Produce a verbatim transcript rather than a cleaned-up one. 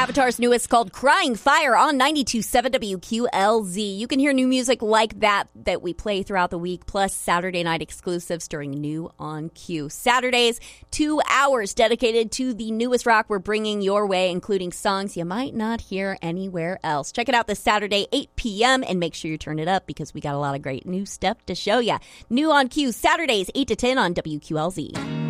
Avatar's newest called Crying Fire on ninety-two point seven W Q L Z. You can hear new music like that that we play throughout the week, plus Saturday night exclusives during New on Q. Saturdays, two hours dedicated to the newest rock we're bringing your way, including songs you might not hear anywhere else. Check it out this Saturday, eight p.m., and make sure you turn it up because we got a lot of great new stuff to show you. New on Q, Saturdays, eight to ten on W Q L Z.